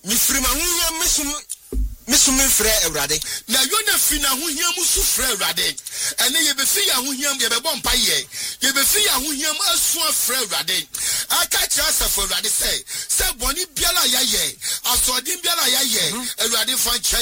mi free ma hunya mesum frɛ Awurade na yona fina hohia mu su frɛ Awurade ene ye be fi ya hohia ye be bɔ mpa ye be fi ya hohia mu asu frɛ Awurade aka kira safo Awurade sɛ bɔni biala ya ye asɔdin biala ya ye Awurade fa